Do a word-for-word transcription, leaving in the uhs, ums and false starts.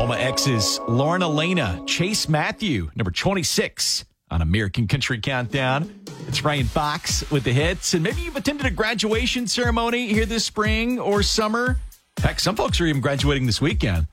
Oklahoma X's Lauren Elena, Chase Matthew, number twenty-six on American Country Countdown. It's Ryan Fox with the hits. And maybe you've attended a graduation ceremony here this spring or summer. Heck, some folks are even graduating this weekend.